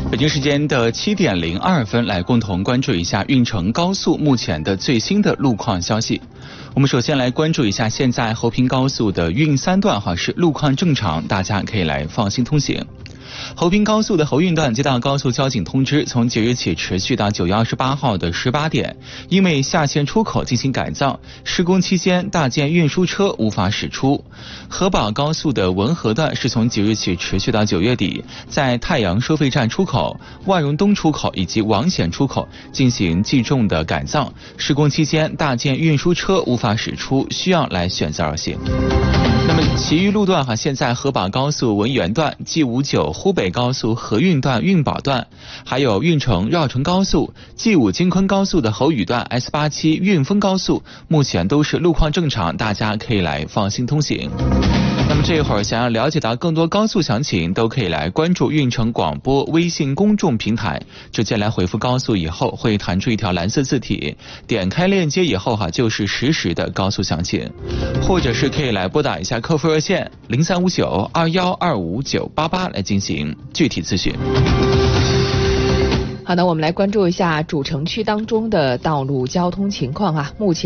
北京时间的7点02分，来共同关注一下运城高速目前的最新的路况消息。我们首先来关注一下现在侯平高速的运3段是路况正常，大家可以来放心通行。侯平高速的侯运段接到高速交警通知，从9月起持续到9月28号的18点，因为下线出口进行改造，施工期间大件运输车无法驶出。河宝高速的文河段是从9月起持续到9月底，在太阳收费站出口、万荣东出口以及王显出口进行计重的改造，施工期间大件运输车无法驶出，需要来选择而行。那么其余路段现在河宝高速文源段、G59湖北高速河运段运宝段，还有运城绕城高速、G5京昆高速的侯宇段、S87运丰高速，目前都是路况正常，大家可以来放心通行。那么这会儿想要了解到更多高速详情，都可以来关注运城广播微信公众平台，直接来回复高速以后会弹出一条蓝色字体，点开链接以后就是实时的高速详情，或者是可以来拨打一下客服热线035921259888来进行具体咨询。 好的，我们来关注一下主城区当中的道路交通情况目前